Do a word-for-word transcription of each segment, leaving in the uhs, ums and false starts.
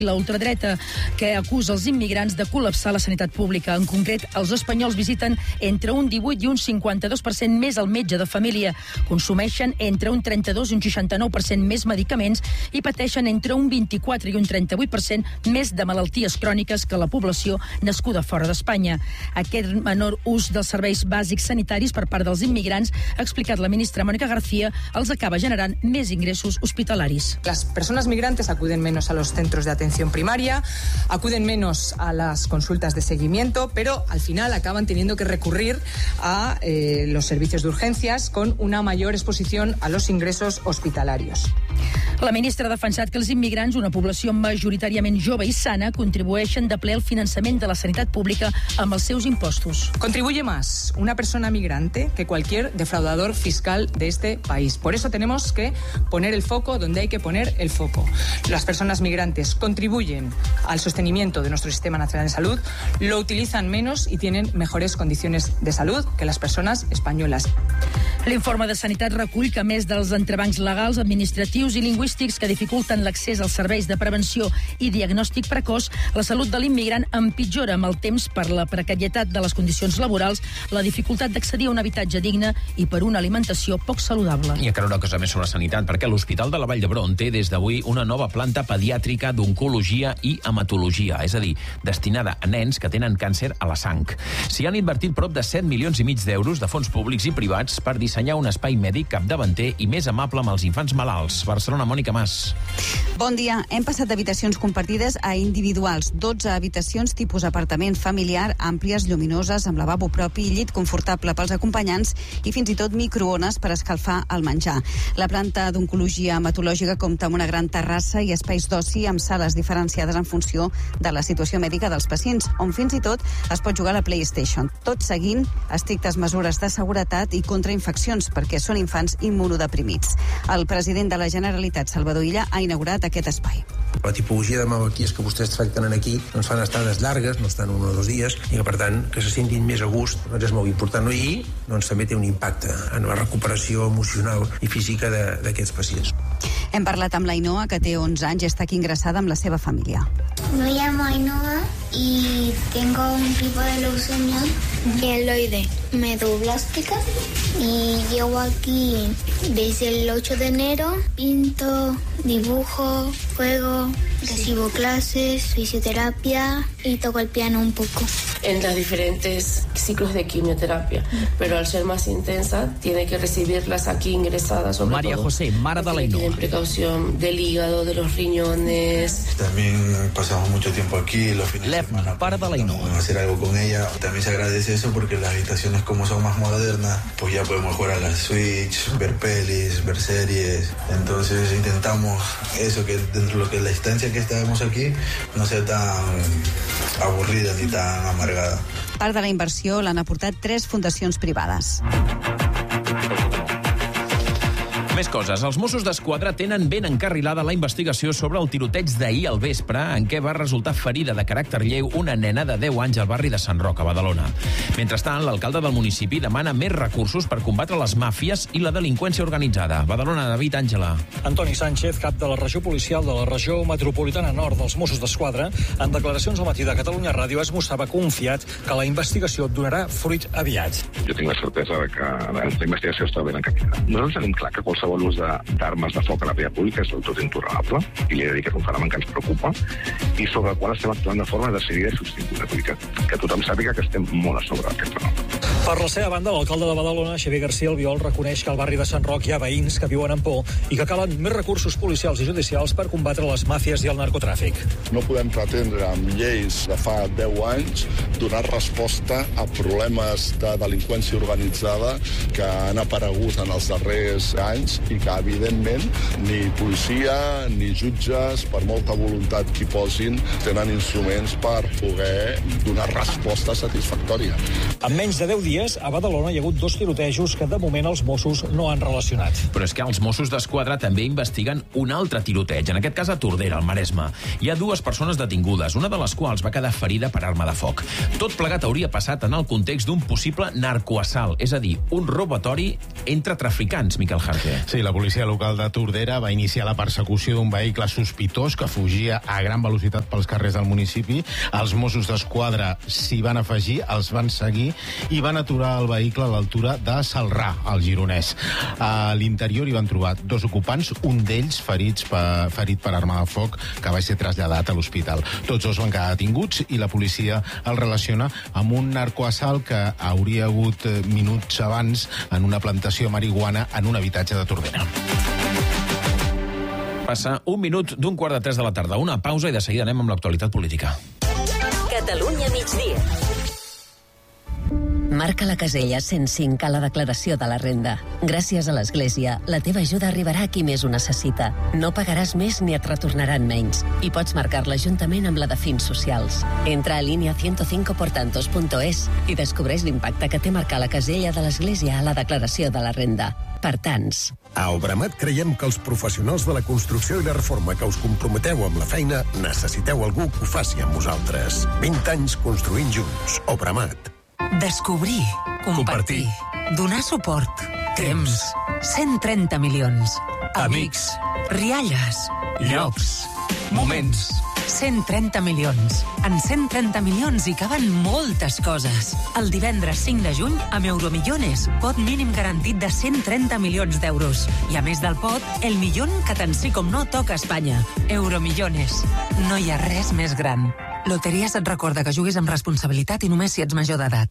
La ultradreta que acusa els immigrants de col·lapsar la sanitat pública. En concret, els espanyols visiten entre un divuit i un cinquanta-dos per cent més el metge de família, consumeixen entre un trenta-dos i un seixanta-nou per cent més medicaments i pateixen entre un vint-i-quatre i un trenta-vuit per cent més de malalties cròniques que la població nascuda fora d'Espanya. Aquest menor ús dels serveis bàsics sanitaris per part dels immigrants, ha explicat la ministra Mónica García, els acaba generant més ingressos hospitalaris. Las personas migrantes acuden menos a los centros de atención primaria, acuden menos a las consultas de seguimiento, pero al final acaban teniendo que recurrir a eh, los servicios de urgencias con una mayor exposición a los ingresos hospitalarios. La ministra ha defensat que els immigrants, una població majoritàriament jove i sana, contribueixen de ple al finançament de la sanitat pública amb els seus impostos. Contribuye más una persona migrante que cualquier defraudador fiscal de este país. Por eso tenemos que poner el foco donde hay que poner el foco. Las personas migrantes contribuyen al sostenimiento de nuestro Sistema Nacional de Salud, lo utilizan menos y tienen mejores condiciones de salud que las personas españolas. L'informe de Sanitat recull que, a més dels entrebancs legals, administratius i lingüístics que dificulten l'accés als serveis de prevenció i diagnòstic precoç, la salut de l'immigrant empitjora amb el temps per la precarietat de les condicions laborals, la dificultat d'accedir a un habitatge digne i per una alimentació poc saludable. I encara una cosa més sobre sanitat, perquè l'Hospital de la Vall d'Hebron té des d'avui una nova planta pediàtrica d'oncologia i hematologia, és a dir, destinada a nens que tenen càncer a la sang. S'hi han invertit prop de set milions i mig d'euros de fons públics i privats per dissenyar un espai mèdic capdavanter i més amable amb els infants malalts. Barcelona, Mònica Mas. Bon dia. Hem passat d'habitacions compartides a individuals. dotze habitacions tipus apartament familiar, àmplies, lluminoses, amb lavabo propi, llit confortable pels acompanyants i fins i tot microones per escalfar el menjar. La planta d'oncologia hematològica compta amb una gran terrassa i espais d'oci amb sales diferenciades en funció de la situació mèdica dels pacients, on fins i tot es pot jugar a la PlayStation, tot seguint estrictes mesures de seguretat i contra infeccions, perquè són infants immunodeprimits. El president de la Generalitat, Salvador Illa, ha inaugurat aquest espai. La tipologia de malalties que vostès tracten aquí doncs fan estades llargues, no estan un o dos dies, i que, per tant, que se sentin més a gust doncs és molt important. I doncs, també té un impacte en la recuperació emocional i física d'aquests pacients. Hem parlat amb l'Ainoa, que té onze anys i està aquí ingressada amb la seva família. Me llamo Ainhoa y tengo un tipo de leucemia mieloide meduloblástica y llevo aquí desde el ocho de enero. Pinto, dibujo, juego, recibo clases, fisioterapia y toco el piano un poco. En los diferentes ciclos de quimioterapia, pero al ser más intensa tiene que recibirlas aquí ingresadas. Sobre María todo, José, Mara de la Ainhoa. Tienen precaución del hígado, de los riñones. También pasamos mucho tiempo aquí los fines Lef, de semana. para de la Ainhoa. Hacer algo con ella. También se agradece eso porque las habitaciones, como son más modernas, pues ya podemos jugar a la Switch, ver pelis, ver series. Entonces intentamos eso, que dentro de lo que es la estancia que estábamos aquí no sea tan avorrida ni tan amargada. Part de la inversió l'han aportat tres fundacions privades. Més coses. Els Mossos d'Esquadra tenen ben encarrilada la investigació sobre el tiroteig d'ahir al vespre en què va resultar ferida de caràcter lleu una nena de deu anys al barri de Sant Roc, a Badalona. Mentrestant, l'alcalde del municipi demana més recursos per combatre les màfies i la delinqüència organitzada. Badalona, David Àngela. Antoni Sánchez, cap de la regió policial de la regió metropolitana nord dels Mossos d'Esquadra, en declaracions al matí de Catalunya Ràdio es mostrava confiat que la investigació donarà fruit aviat. Jo tinc la certesa de que la investigació està ben encaminada. Nosaltres tenim clar que qualsevol ús d'armes de foc a la via pública és del tot intolerable, i li he de dir que és un fenomen que ens preocupa i sobre el qual estem actuant de forma decidida i sostinguda. Vull dir que, que tothom sàpiga que estem molt a sobre d'aquest fenomen. Per la seva banda, l'alcalde de Badalona, Xavier García Albiol, reconeix que al barri de Sant Roc hi ha veïns que viuen amb por i que calen més recursos policials i judicials per combatre les màfies i el narcotràfic. No podem pretendre amb lleis de fa deu anys donar resposta a problemes de delinqüència organitzada que han aparegut en els darrers anys i que, evidentment, ni policia ni jutges, per molta voluntat que hi posin, tenen instruments per poder donar resposta satisfactòria. En menys de deu dies, a Badalona hi ha hagut dos tirotejos que de moment els Mossos no han relacionat. Però és que els Mossos d'Esquadra també investiguen un altre tiroteig, en aquest cas a Tordera, al Maresme. Hi ha dues persones detingudes, una de les quals va quedar ferida per arma de foc. Tot plegat hauria passat en el context d'un possible narcoassalt, és a dir, un robatori entre traficants, Miquel Jarque. Sí, la policia local de Tordera va iniciar la persecució d'un vehicle sospitós que fugia a gran velocitat pels carrers del municipi. Els Mossos d'Esquadra s'hi van afegir, els van seguir i van aturar el vehicle a l'altura de Salrà, al Gironès. A l'interior hi van trobar dos ocupants, un d'ells ferits per, ferit per arma de foc, que va ser traslladat a l'hospital. Tots dos van quedar detinguts i la policia el relaciona amb un narcoassalt que hauria hagut minuts abans en una plantació de marihuana en un habitatge de Tordera. Passa un minut d'un quart de tres de la tarda. Una pausa i de seguida anem amb l'actualitat política. Catalunya migdia. Marca la casella cent cinc a la declaració de la renda. Gràcies a l'Església, la teva ajuda arribarà a qui més ho necessita. No pagaràs més ni et retornaran menys. I pots marcar-la juntament amb la de fins socials. Entra a línia ciento cinco por tantos punto es i descobreix l'impacte que té marcar la casella de l'Església a la declaració de la renda. Per tants. A Obramat creiem que els professionals de la construcció i la reforma que us comprometeu amb la feina necessiteu algú que ho faci amb vosaltres. vint anys construint junts. Obramat. Descobrir, compartir, donar suport, temps, cent trenta milions, amics, rialles, llocs, moments. cent trenta milions. En cent trenta milions hi caben moltes coses. El divendres cinc de juny, amb Euromillones, pot mínim garantit de cent trenta milions d'euros. I a més del pot, el millón que tant sí com no toca a Espanya. Euromillones. No hi ha res més gran. Loteries et recorda que juguis amb responsabilitat i només si ets major d'edat.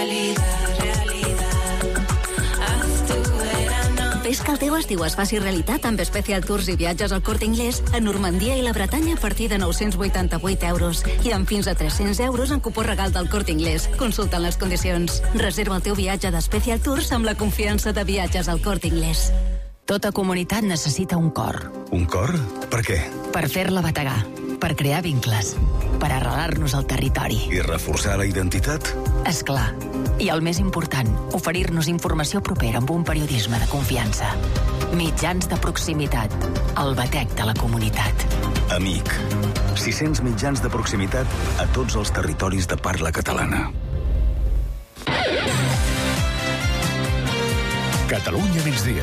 Fes que el teu estiu es faci realitat amb Special Tours i viatges al Corte Inglés a Normandia i la Bretanya a partir de nou-cents vuitanta-vuit euros i amb fins a tres-cents euros en cupó regal del Corte Inglés. Consulta les condicions. Reserva el teu viatge de Special Tours amb la confiança de viatges al Corte Inglés. Tota comunitat necessita un cor. Un cor? Per què? Per fer-la bategar, per crear vincles, per arrelar-nos al territori. I reforçar la identitat? És clar. I el més important, oferir-nos informació propera amb un periodisme de confiança. Mitjans de proximitat. El batec de la comunitat. Amic. sis-cents mitjans de proximitat a tots els territoris de parla catalana. Catalunya migdia.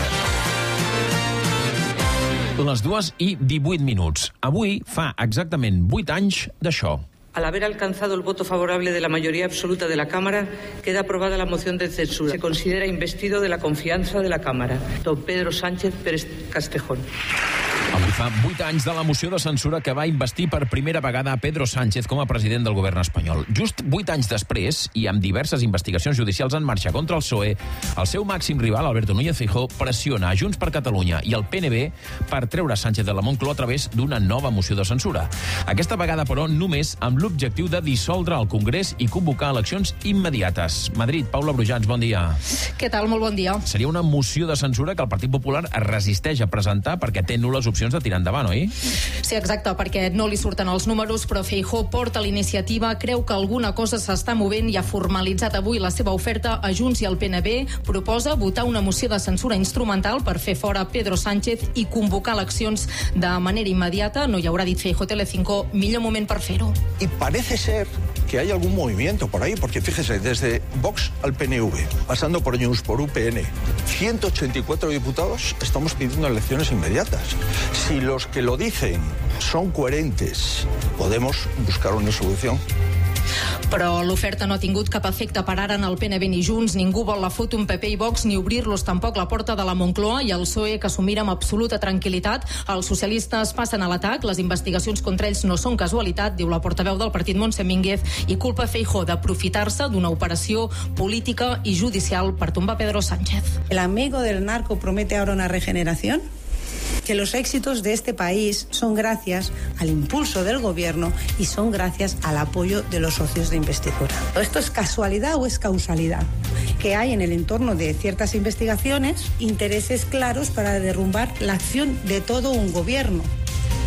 Les dues i divuit minuts. Avui fa exactament vuit anys d'això. Al haber alcanzado el voto favorable de la mayoría absoluta de la Cámara, queda aprobada la moción de censura. Se considera investido de la confianza de la Cámara. Don Pedro Sánchez Pérez Castejón. Avui fa vuit anys de la moció de censura que va investir per primera vegada a Pedro Sánchez com a president del govern espanyol. Just vuit anys després, i amb diverses investigacions judicials en marxa contra el P S O E, el seu màxim rival, Alberto Núñez Feijóo, pressiona a Junts per Catalunya i el P N B per treure Sánchez de la Moncloa a través d'una nova moció de censura. Aquesta vegada, però, només amb l'objectiu de dissoldre el Congrés i convocar eleccions immediates. Madrid, Paula Brujans, bon dia. Què tal? Molt bon dia. Seria una moció de censura que el Partit Popular es resisteix a presentar perquè té nul·les opcions de tirar endavant, oi? Sí, exacte, perquè no li surten els números, però Feijóo porta l'iniciativa, creu que alguna cosa s'està movent i ha formalitzat avui la seva oferta a Junts i al P N B. Proposa votar una moció de censura instrumental per fer fora Pedro Sánchez i convocar eleccions de manera immediata. No hi haurà, dit Feijóo Telecinco, millor moment per fer-ho. Y parece ser que hay algún movimiento por ahí, porque fíjese, desde Vox al P N V, pasando por Junts, por U P N, ciento ochenta y cuatro diputados, estamos pidiendo elecciones inmediatas. Si los que lo dicen son coherentes, podemos buscar una solución. Però l'oferta no ha tingut cap efecte per ara en el P N B ni Junts. Ningú vol la foto amb P P i Vox ni obrir-los tampoc la porta de la Moncloa i el P S O E, que s'ho mira amb absoluta tranquil·litat. Els socialistes passen a l'atac. Les investigacions contra ells no són casualitat, diu la portaveu del partit Montse Mínguez, i culpa Feijóo d'aprofitar-se d'una operació política i judicial per tombar Pedro Sánchez. El amigo del narco promete ahora una regeneración. Que los éxitos de este país son gracias al impulso del gobierno y son gracias al apoyo de los socios de investidura. ¿Esto es casualidad o es causalidad? Que hay en el entorno de ciertas investigaciones intereses claros para derrumbar la acción de todo un gobierno.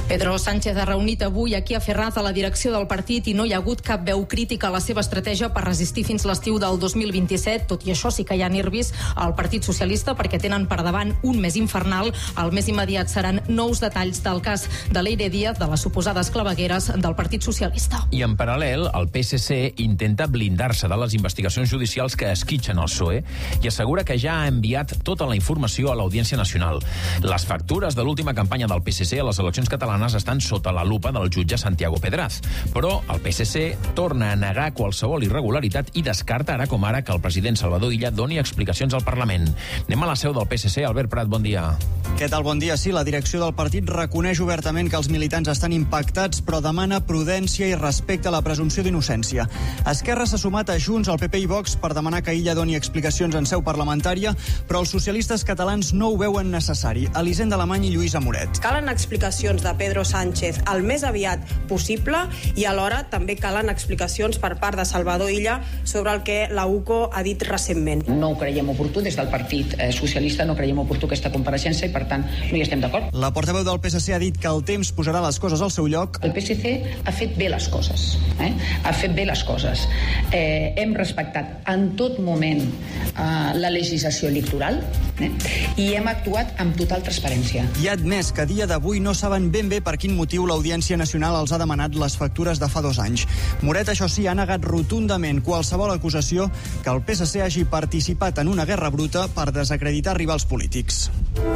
Pedro Sánchez ha reunit avui aquí a Ferraz a la direcció del partit i no hi ha hagut cap veu crítica a la seva estratègia per resistir fins l'estiu del dos mil vint-i-set. Tot i això sí que hi ha nervis al Partit Socialista perquè tenen per davant un mes infernal. El més immediat seran nous detalls del cas de Leire Díaz, de les suposades clavegueres del Partit Socialista. I en paral·lel, el P S C intenta blindar-se de les investigacions judicials que esquitxen el P S O E i assegura que ja ha enviat tota la informació a l'Audiència Nacional. Les factures de l'última campanya del P S C a les eleccions catalanes estan sota la lupa del jutge Santiago Pedraz. Però el P S C torna a negar qualsevol irregularitat i descarta ara com ara que el president Salvador Illa doni explicacions al Parlament. Anem a la seu del P S C. Albert Prat, bon dia. Què tal? Bon dia. Sí, la direcció del partit reconeix obertament que els militants estan impactats, però demana prudència i respecte a la presumpció d'innocència. Esquerra s'ha sumat a Junts, al P P i Vox per demanar que Illa doni explicacions en seu parlamentària, però els socialistes catalans no ho veuen necessari. Elisenda Alemany i Lluís Amoret. Calen explicacions de Pedro Sánchez el més aviat possible i alhora també calen explicacions per part de Salvador Illa sobre el que la U C O ha dit recentment. No ho creiem oportú, des del Partit Socialista no creiem oportú aquesta compareixença i per tant no hi estem d'acord. La portaveu del P S C ha dit que el temps posarà les coses al seu lloc. El P S C ha fet bé les coses, eh? ha fet bé les coses. Eh, hem respectat en tot moment eh, la legislació electoral eh? i hem actuat amb total transparència. I ha admès que a dia d'avui no saben ben bé per quin motiu l'Audiència Nacional els ha demanat les factures de fa dos anys. Moret, això sí, ha negat rotundament qualsevol acusació que el P S C hagi participat en una guerra bruta per desacreditar rivals polítics.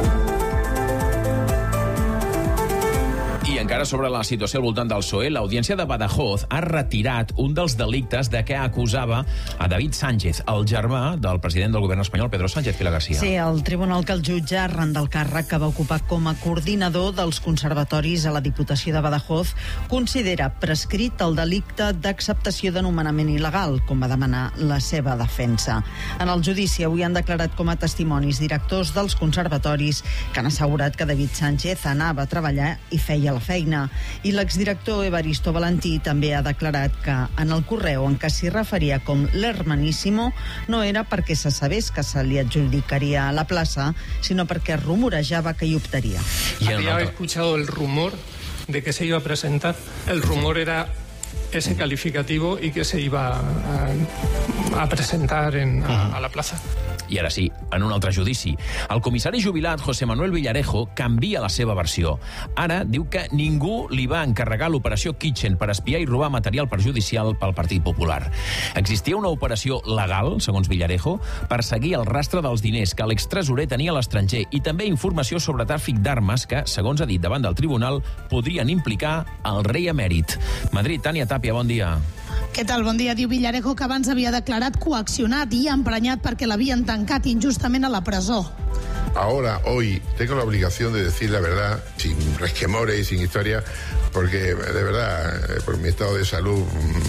I encara sobre la situació al voltant del P S O E, l'Audiència de Badajoz ha retirat un dels delictes de què acusava a David Sánchez, el germà del president del govern espanyol, Pedro Sánchez. Pilar García. Sí, el tribunal que el jutge, arran del càrrec que va ocupar com a coordinador dels conservatoris a la Diputació de Badajoz, considera prescrit el delicte d'acceptació de nomenament il·legal, com va demanar la seva defensa. En el judici avui han declarat com a testimonis directors dels conservatoris que han assegurat que David Sánchez anava a treballar i feia la feina. I l'exdirector Evaristo Valentí també ha declarat que en el correu en què s'hi referia com l'hermaníssimo no era perquè se sabés que se li adjudicaria la plaça, sinó perquè rumorejava que hi optaria. Había escuchado el rumor de que se iba a presentar. El rumor era ese calificativo y que se iba a, a presentar en, a, a la plaza. I ara sí, en un altre judici. El comissari jubilat José Manuel Villarejo canvia la seva versió. Ara diu que ningú li va encarregar l'operació Kitchen per espiar i robar material perjudicial pel Partit Popular. Existia una operació legal, segons Villarejo, per seguir el rastre dels diners que l'extresorer tenia a l'estranger i també informació sobre tràfic d'armes que, segons ha dit davant del tribunal, podrien implicar el rei emèrit. Madrid, Tània Tàpia, bon dia. Què tal? Bon dia. Diu Villarejo que abans havia declarat coaccionat i emprenyat perquè l'havien tancat injustament a la presó. Ahora, hoy, tengo la obligación de decir la verdad, sin resquemores y sin historia, porque de verdad, por mi estado de salud,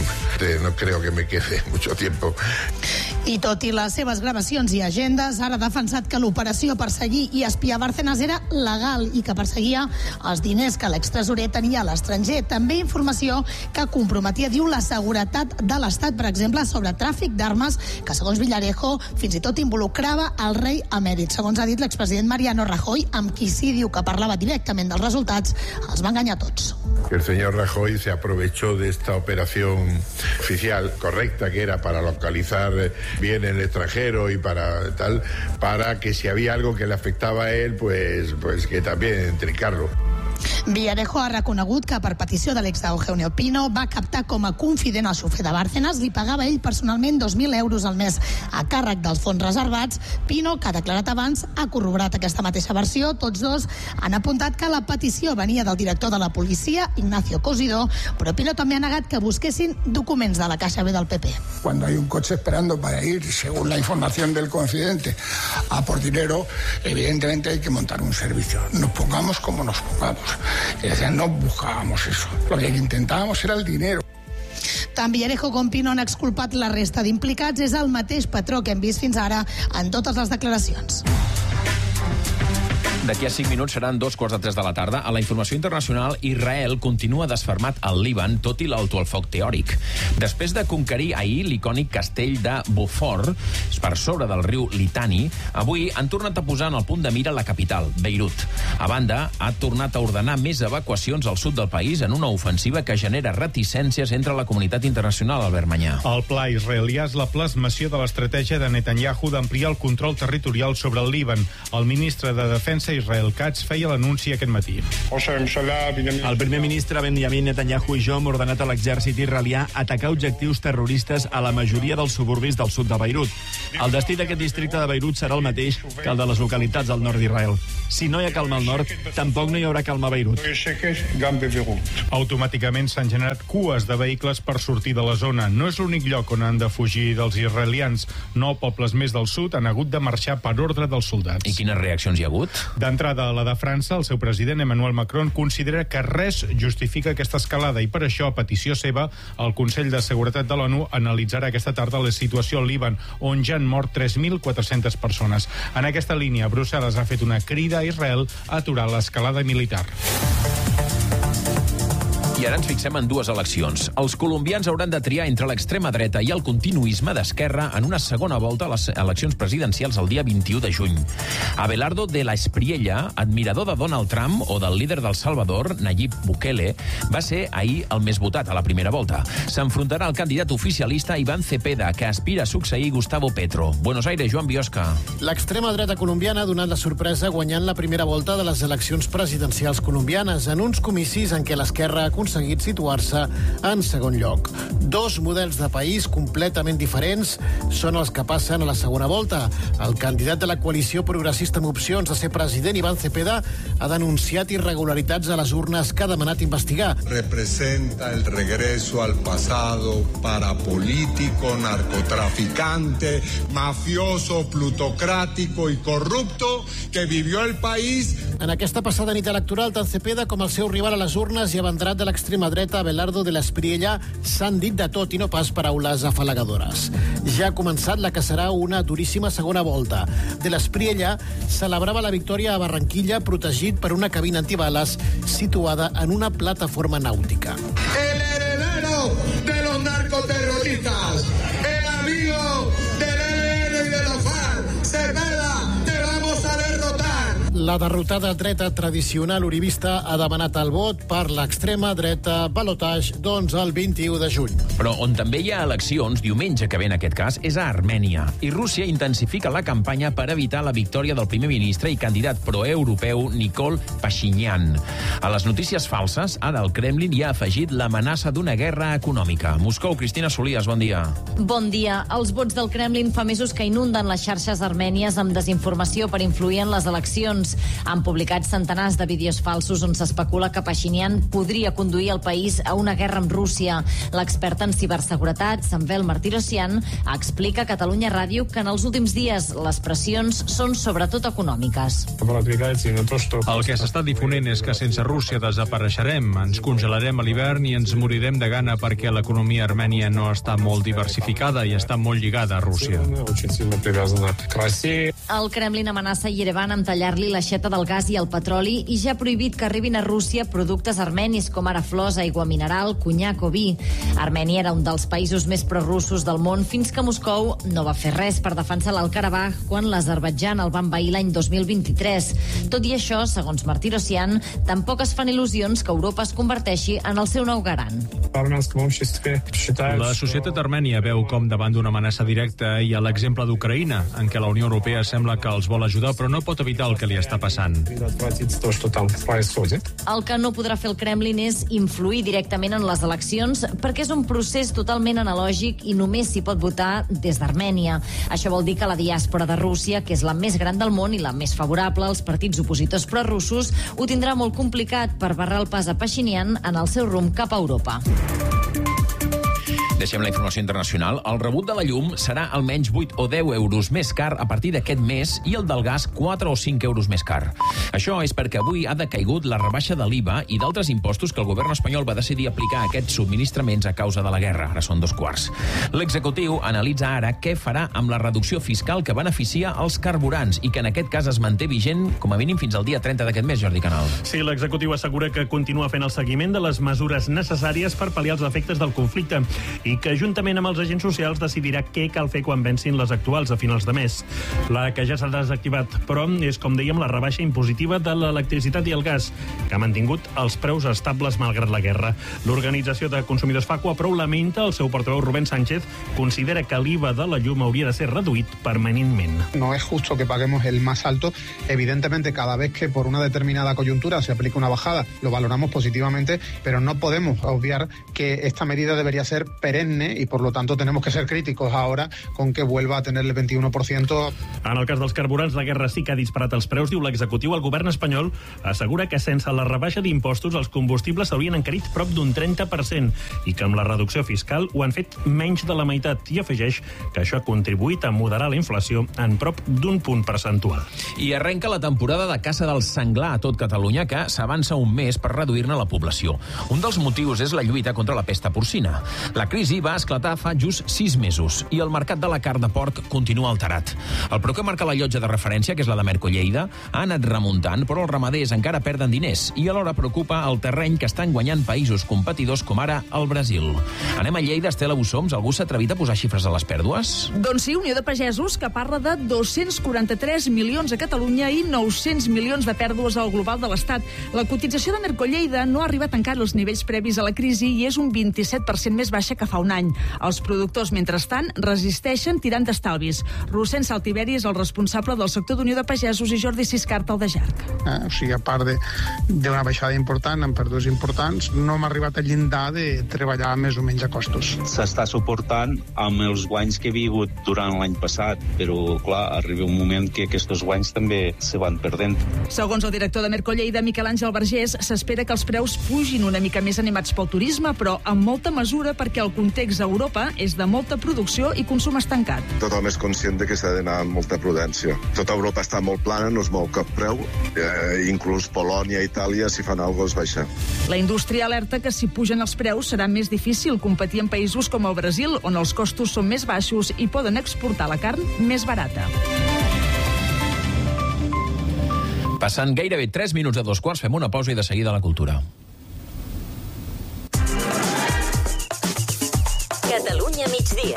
no creo que me quede mucho tiempo. I tot i les seves gravacions i agendes, ara ha defensat que l'operació perseguir i espiar Bárcenas era legal i que perseguia els diners que l'extresorer tenia a l'estranger. També informació que comprometia, diu, la seguretat de l'Estat, per exemple, sobre tràfic d'armes, que segons Villarejo fins i tot involucrava el rei emèrit. Segons ha dit l'expresident Mariano Rajoy, amb qui sí diu que parlava directament dels resultats, els va enganyar tots. El señor Rajoy se aprovechó de esta operación oficial correcta que era para localizar bien en el extranjero y para tal, para que si había algo que le afectaba a él, pues, pues que también trincarlo. Villarejo ha reconegut que per petició de l'ex Eugenio Pino va captar com a confident al xofer de Bárcenas, li pagava ell personalment dos mil euros al mes a càrrec dels fons reservats. Pino, que ha declarat abans, ha corroborat aquesta mateixa versió. Tots dos han apuntat que la petició venia del director de la policia, Ignacio Cosidó, però Pino també ha negat que busquessin documents de la Caixa B del P P. Cuando hay un coche esperando para ir, según la información del confidente, a por dinero, evidentemente hay que montar un servicio. Nos pongamos como nos pongamos. Y decían, no buscábamos eso. Lo que intentábamos era el dinero. Tant Villarejo com Pino han exculpat la resta d'implicats. És el mateix patró que hem vist fins ara en totes les declaracions. D'aquí a cinc minuts seran dos quarts de tres de la tarda. A la informació internacional, Israel continua desfermat al Líban, tot i l'alto al foc teòric. Després de conquerir ahir l'icònic castell de Beaufort, per sobre del riu Litani, avui han tornat a posar en el punt de mira la capital, Beirut. A banda, ha tornat a ordenar més evacuacions al sud del país en una ofensiva que genera reticències entre la comunitat internacional, Albert Manyà. El pla israelià és la plasmació de l'estratègia de Netanyahu d'ampliar el control territorial sobre el Líban. El ministre de Defensa Israel Katz feia l'anunci aquest matí. El primer ministre Benjamin Netanyahu i jo hem ordenat a l'exèrcit israelià atacar objectius terroristes a la majoria dels suburbis del sud de Beirut. El destí d'aquest districte de Beirut serà el mateix que el de les localitats del nord d'Israel. Si no hi ha calma al nord, tampoc no hi haurà calma a Beirut. Automàticament s'han generat cues de vehicles per sortir de la zona. No és l'únic lloc on han de fugir dels israelians. Nou pobles més del sud han hagut de marxar per ordre dels soldats. I quines reaccions hi ha hagut? D'entrada, a la de França, el seu president Emmanuel Macron considera que res justifica aquesta escalada i per això, a petició seva, el Consell de Seguretat de l'ONU analitzarà aquesta tarda la situació al Líban, on ja han mort tres mil quatre-centes persones. En aquesta línia, Brussel·les ha fet una crida a Israel a aturar l'escalada militar. I ara ens fixem en dues eleccions. Els colombians hauran de triar entre l'extrema dreta i el continuisme d'Esquerra en una segona volta a les eleccions presidencials el dia vint-i-u de juny. Abelardo de la Espriella, admirador de Donald Trump o del líder del Salvador, Nayib Bukele, va ser ahir el més votat a la primera volta. S'enfrontarà al candidat oficialista Iván Cepeda, que aspira a succeir Gustavo Petro. Buenos Aires, Joan Biosca. L'extrema dreta colombiana ha donat la sorpresa guanyant la primera volta de les eleccions presidencials colombianes en uns comicis en què l'esquerra ha aconseguit situar-se en segon lloc. Dos models de país completament diferents són els que passen a la segona volta. El candidat de la coalició progressista amb opcions de ser president, Iván Cepeda, ha denunciat irregularitats a les urnes que ha demanat investigar. Representa el regreso al pasado parapolítico, narcotraficante, mafioso, plutocrático y corrupto que vivió el país. En aquesta passada nit electoral, tant Cepeda com el seu rival a les urnes i abandrat de l'extrema dreta, Abelardo de la Espriella, s'han dit de tot i no pas paraules afalagadores. Ja ha començat la que serà una duríssima segona volta. De la Espriella celebrava la victòria a Barranquilla protegit per una cabina antibales situada en una plataforma nàutica. El heredero de los narcoterroristas, el amigo del E L N y de la FARC, Cepeda, te vamos a derrotar. La derrotada dreta tradicional uribista ha demanat el vot per l'extrema dreta balotage, doncs, el vint-i-u de juny. Però on també hi ha eleccions, diumenge que ve en aquest cas, és a Armènia. I Rússia intensifica la campanya per evitar la victòria del primer ministre i candidat proeuropeu Nikol Pashinyan. A les notícies falses, ara el Kremlin hi ha afegit l'amenaça d'una guerra econòmica. Moscou, Cristina Solias, bon dia. Bon dia. Els vots del Kremlin fa mesos que inunden les xarxes armènies amb desinformació per influir en les eleccions. Han publicat centenars de vídeos falsos on s'especula que Pashinyan podria conduir el país a una guerra amb Rússia. L'expert en ciberseguretat, Samvel Martirosyan, explica a Catalunya Ràdio que en els últims dies les pressions són sobretot econòmiques. El que s'està difonent és que sense Rússia desapareixerem, ens congelarem a l'hivern i ens morirem de gana perquè l'economia armènia no està molt diversificada i està molt lligada a Rússia. El Kremlin amenaça Yerevan amb tallar-li l'aixeta del gas i el petroli i ja ha prohibit que arribin a Rússia productes armenis com ara flors, aigua mineral, conyac o vi. Armènia era un dels països més prorussos del món fins que Moscou no va fer res per defensar l'Alt-Karabakh quan l'Azerbaidjan el va envair l'any dos mil vint-i-tres. Tot i això, segons Martirosyan, tampoc es fan il·lusions que Europa es converteixi en el seu nou garant. La societat armènia veu com davant d'una amenaça directa hi ha l'exemple d'Ucraïna, en què la Unió Europea sembla que els vol ajudar però no pot evitar el que li està passant. El que no podrà fer el Kremlin és influir directament en les eleccions perquè és un procés totalment analògic i només s'hi pot votar des d'Armènia. Això vol dir que la diàspora de Rússia, que és la més gran del món i la més favorable als partits opositors prorussos, ho tindrà molt complicat per barrar el pas a Pashinyan en el seu rumb cap a Europa. Deixem la informació internacional. El rebut de la llum serà almenys vuit o deu euros més car a partir d'aquest mes i el del gas quatre o cinc euros més car. Això és perquè avui ha decaigut la rebaixa de l'I V A i d'altres impostos que el govern espanyol va decidir aplicar a aquests subministraments a causa de la guerra. Ara són dos quarts. L'executiu analitza ara què farà amb la reducció fiscal que beneficia els carburants i que en aquest cas es manté vigent com a mínim fins al dia trenta d'aquest mes, Jordi Canal. Sí, l'executiu assegura que continua fent el seguiment de les mesures necessàries per pal·liar els efectes del conflicte i que juntament amb els agents socials decidirà què cal fer quan vencin les actuals a finals de mes. La que ja s'ha desactivat, però, és, com dèiem, la rebaixa impositiva de l'electricitat i el gas, que ha mantingut els preus estables malgrat la guerra. L'Organització de Consumidors FACU prou lamenta, el seu portaveu Rubén Sánchez considera que l'I V A de la llum hauria de ser reduït permanentment. No es justo que paguemos el más alto. Evidentemente, cada vez que por una determinada coyuntura se aplica una bajada, lo valoramos positivamente, pero no podemos obviar que esta medida debería ser perenne y por lo tanto tenemos que ser críticos ahora con que vuelva a tener el veintiuno por ciento. En el cas dels carburants, la guerra sí que ha disparat els preus, diu l'executiu. El govern espanyol assegura que sense la rebaixa d'impostos els combustibles s'haurien encarit prop d'un trenta per cent i que amb la reducció fiscal ho han fet menys de la meitat, i afegeix que això ha contribuït a moderar la inflació en prop d'un punt percentual. I arrenca la temporada de caça del senglar a tot Catalunya, que s'avança un mes per reduir-ne la població. Un dels motius és la lluita contra la pesta porcina. La crisi va esclatar fa just sis mesos i el mercat de la carn de porc continua alterat. El preu que marca la llotja de referència, que és la de Mercolleda, ha anat remuntant, però els ramaders encara perden diners i alhora preocupa el terreny que estan guanyant països competidors com ara el Brasil. Anem a Lleida, Estela Bussoms. Algú s'ha atrevit a posar xifres a les pèrdues? Doncs sí, Unió de Pagesos, que parla de dos-cents quaranta-tres milions a Catalunya i nou-cents milions de pèrdues al global de l'Estat. La cotització de Mercolleda no ha arribat encara als nivells previs a la crisi i és un vint-i-set per cent més baixa que fa un any. Els productors, mentrestant, resisteixen tirant d'estalvis. Rossend Saltiveri és el responsable del sector d'Unió de Pagesos i Jordi Siscart, el de Jarc. Eh, o sigui, a part d'una baixada important, amb pèrdues importants, no hem arribat al llindar de treballar més o menys a costos. S'està suportant amb els guanys que he vingut durant l'any passat, però, clar, arriba un moment que aquests guanys també se van perdent. Segons el director de Mercolleda, Miquel Àngel Vergés, s'espera que els preus pugin una mica més animats pel turisme, però amb molta mesura perquè el context a Europa és de molta producció i consum estancat. Tothom és conscient de que s'ha d'anar amb molta prudència. Tota Europa està molt plana, no es mou cap preu, eh, inclús Polònia i Itàlia, si fan alguna cosa, es baixa. La indústria alerta que si pugen els preus serà més difícil competir en països com el Brasil, on els costos són més baixos i poden exportar la carn més barata. Passant gairebé tres minuts de dos quarts, fem una pausa i de seguida la cultura. Catalunya migdia.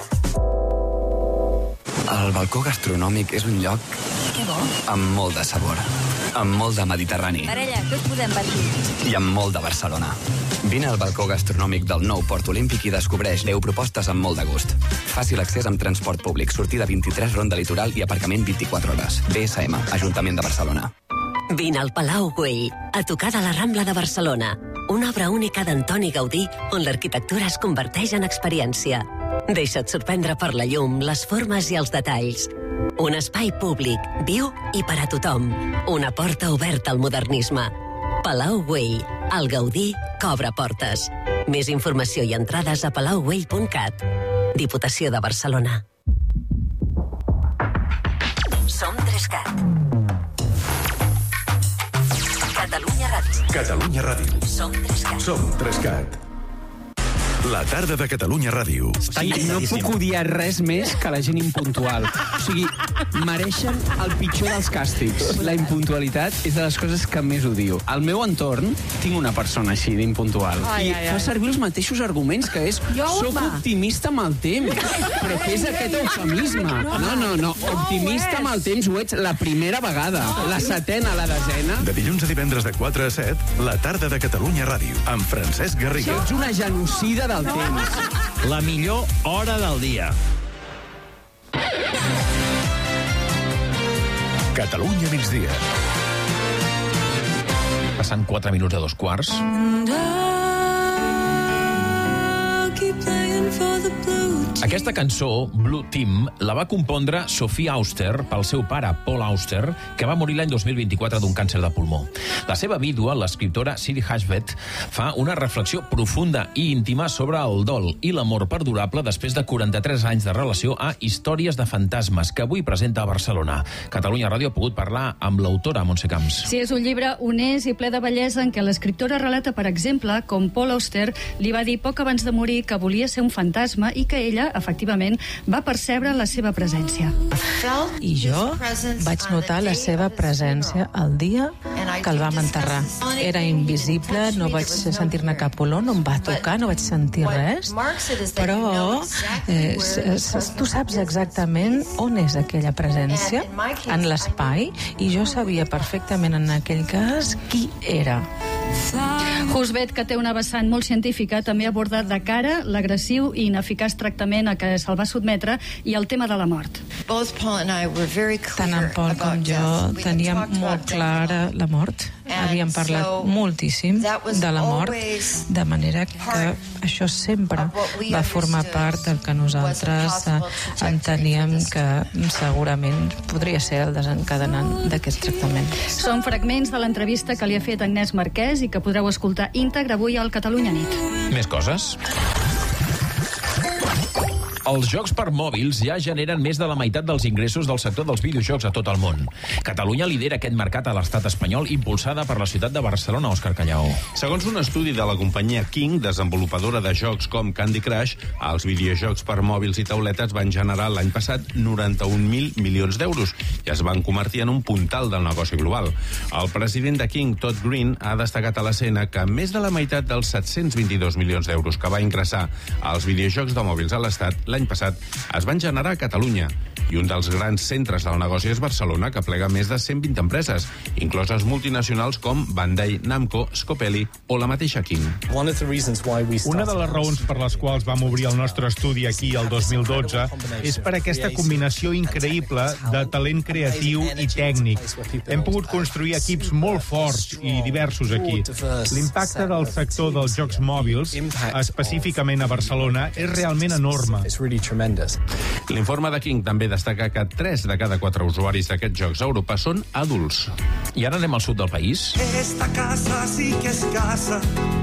El balcó gastronòmic és un lloc amb molt de sabor, amb molt de Mediterrani Parella, què us podem patir? i amb molt de Barcelona. Vine al balcó gastronòmic del nou Port Olímpic i descobreix deu propostes amb molt de gust. Fàcil accés amb transport públic, sortida vint-i-tres, ronda litoral i aparcament vint-i-quatre hores. B S M, Ajuntament de Barcelona. Vine al Palau Güell, a tocar de la Rambla de Barcelona. Una obra única d'Antoni Gaudí, on l'arquitectura es converteix en experiència. Deixa't sorprendre per la llum, les formes i els detalls. Un espai públic, viu i per a tothom. Una porta oberta al modernisme. Palau Güell, el Gaudí que obre portes. Més informació i entrades a palau güell punt cat. Diputació de Barcelona. Som Trescat. Catalunya Ràdio. Catalunya Ràdio. Som Trescat. Som Trescat. La tarda de Catalunya Ràdio. I no puc odiar res més que la gent impuntual. O sigui, mereixen el pitjor dels càstigs. La impuntualitat és de les coses que més odio. Al meu entorn tinc una persona així d'impuntual. Ai, I ai, fa ai. servir els mateixos arguments, que és Jo, soc home. optimista amb el temps. Però què és aquest eufemisme? No, no, no. Optimista amb el temps ho ets la primera vegada. La setena, la desena. De dilluns a divendres de quatre a set, la tarda de Catalunya Ràdio, amb Francesc Garriga. Ets una genocida del temps. La millor hora del dia. Catalunya migdia. Passant quatre minuts de dos quarts. Aquesta cançó, Blue Team, la va compondre Sophie Auster pel seu pare, Paul Auster, que va morir l'any dos mil vint-i-quatre d'un càncer de pulmó. La seva vídua, l'escriptora Siri Hashvet, fa una reflexió profunda i íntima sobre el dol i l'amor perdurable després de quaranta-tres anys de relació a Històries de fantasmes, que avui presenta a Barcelona. Catalunya Ràdio ha pogut parlar amb l'autora, Montse Camps. Sí, és un llibre honest i ple de bellesa en què l'escriptora relata, per exemple, com Paul Auster li va dir poc abans de morir que volia ser un fantasma i que ella, efectivament, va percebre la seva presència. I jo vaig notar la seva presència el dia que el vam enterrar. Era invisible, no vaig sentir-ne cap olor, no em va tocar, no vaig sentir res, però eh, tu saps exactament on és aquella presència, en l'espai, i jo sabia perfectament en aquell cas qui era. Husvet, que té una vessant molt científica, també aborda de cara l'agressiu i ineficaç tractament a què se'l va sotmetre i el tema de la mort. Tant en Paul com jo teníem molt clara la mort. Havíem parlat moltíssim de la mort, de manera que això sempre va formar part del que nosaltres enteníem que segurament podria ser el desencadenant d'aquest tractament. Són fragments de l'entrevista que li ha fet Agnès Marquès i que podreu escoltar íntegra avui al Catalunya Nit. Més coses? Els jocs per mòbils ja generen més de la meitat dels ingressos del sector dels videojocs a tot el món. Catalunya lidera aquest mercat a l'estat espanyol, impulsada per la ciutat de Barcelona, Òscar Callau. Segons un estudi de la companyia King, desenvolupadora de jocs com Candy Crush, els videojocs per mòbils i tauletes van generar l'any passat noranta-un mil milions d'euros i es van convertir en un puntal del negoci global. El president de King, Todd Green, ha destacat a l'escena que més de la meitat dels set-cents vint-i-dos milions d'euros que va ingressar als videojocs de mòbils a l'estat l'any passat es van generar a Catalunya. I un dels grans centres del negoci és Barcelona, que plega més de cent vint empreses, incloses multinacionals com Bandai Namco, Scopelli o la mateixa King. Una de les raons per les quals vam obrir el nostre estudi aquí el dos mil dotze és per aquesta combinació increïble de talent creatiu i tècnic. Hem pogut construir equips molt forts i diversos aquí. L'impacte del sector dels jocs mòbils, específicament a Barcelona, és realment enorme. L'informe de King també destaca que tres de cada quatre usuaris d'aquests jocs a Europa són adults. I ara anem al sud del país. Esta casa sí que es casa.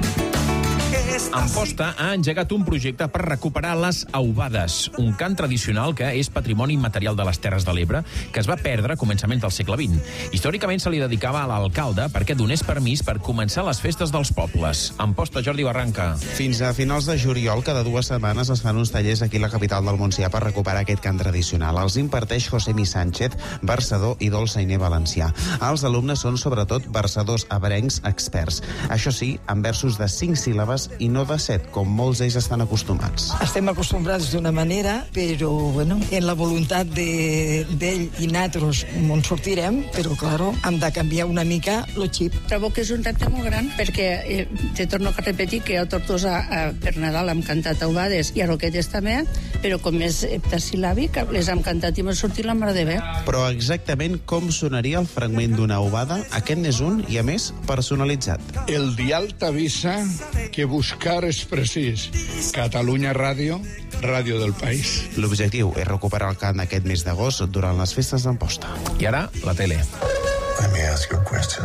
Amposta ha engegat un projecte per recuperar les aubades, un cant tradicional que és patrimoni immaterial de les Terres de l'Ebre, que es va perdre a començaments del segle vint. Històricament se li dedicava a l'alcalde perquè donés permís per començar les festes dels pobles. Amposta, Jordi Barranca. Fins a finals de juliol, cada dues setmanes es fan uns tallers aquí a la capital del Montsià per recuperar aquest cant tradicional. Els imparteix Josemi Sánchez, versador i dolçainer valencià. Els alumnes són sobretot versadors ebrencs experts. Això sí, amb versos de cinc síl·labes i no de set, com molts d'ells estan acostumats. Estem acostumbrats d'una manera, però bueno, en la voluntat d'ell de, i nosaltres en sortirem, però claro, hem de canviar una mica el xip. Trobo que és un repte molt gran perquè eh, te torno a repetir que a Tortosa eh, per Nadal hem cantat aubades i a Roquetes també, però com és heptasil·làbic, les hem cantat i m'ha sortit la mar de bé. Però exactament com sonaria el fragment d'una aubada? Aquest n'és un i, a més, personalitzat. El dial t'avisa que buscar és precís. Catalunya Ràdio, ràdio del país. L'objectiu és recuperar el cant aquest mes d'agost durant les festes d'Amposta. I ara, la tele. Let me ask you a question.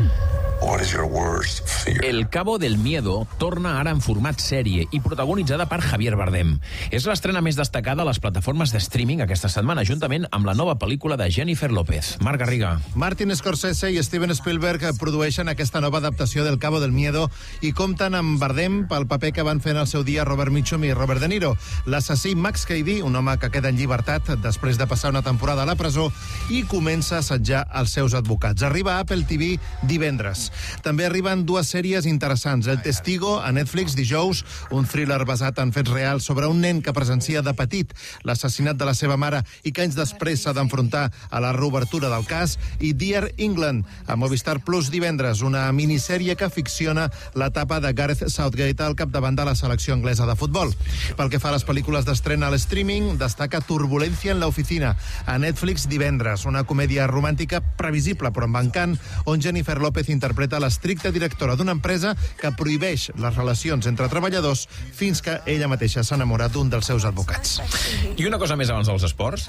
What is your worst fear? El Cabo del Miedo torna ara en format sèrie i protagonitzada per Javier Bardem. És l'estrena més destacada a les plataformes de streaming aquesta setmana, juntament amb la nova pel·lícula de Jennifer López. Marc Garriga. Martin Scorsese i Steven Spielberg produeixen aquesta nova adaptació del Cabo del Miedo i compten amb Bardem pel paper que van fer en el seu dia Robert Mitchum i Robert De Niro. L'assassí Max Cady, un home que queda en llibertat després de passar una temporada a la presó i comença a assetjar els seus advocats. Arriba a Apple T V divendres. També arriben dues sèries interessants. El Testigo, a Netflix, dijous, un thriller basat en fets reals sobre un nen que presencia de petit l'assassinat de la seva mare i que anys després s'ha d'enfrontar a la reobertura del cas. I Dear England, a Movistar Plus divendres, una minissèrie que ficciona l'etapa de Gareth Southgate al capdavant de la selecció anglesa de futbol. Pel que fa a les pel·lícules d'estrena a l'streaming, destaca Turbulencia en la oficina, a Netflix divendres, una comèdia romàntica previsible però amb encant, on Jennifer López interpreta interpreta l'estricta directora d'una empresa que prohibeix les relacions entre treballadors fins que ella mateixa s'enamora d'un dels seus advocats. I una cosa més abans dels esports.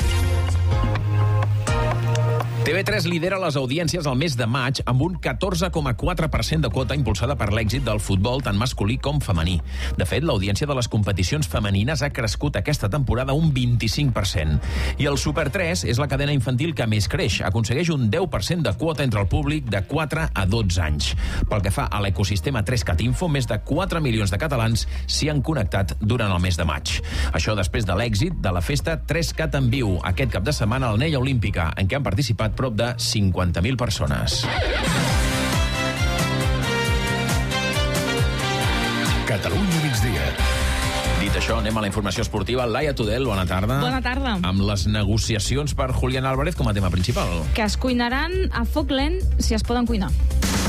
T V tres lidera les audiències al mes de maig amb un catorze coma quatre per cent de quota impulsada per l'èxit del futbol tant masculí com femení. De fet, l'audiència de les competicions femenines ha crescut aquesta temporada un vint-i-cinc per cent. I el Super tres és la cadena infantil que més creix. Aconsegueix un deu per cent de quota entre el públic de quatre a dotze anys. Pel que fa a l'ecosistema tres cat Info, més de quatre milions de catalans s'hi han connectat durant el mes de maig. Això després de l'èxit de la festa tres cat en viu, aquest cap de setmana a l'Anella Olímpica, en què han participat prop de cinquanta mil persones. Catalunya migdia. Dit això, anem a la informació esportiva. Laia Tudel, bona tarda. Bona tarda. Amb les negociacions per Julián Álvarez com a tema principal. Que es cuinaran a foc lent si es poden cuinar.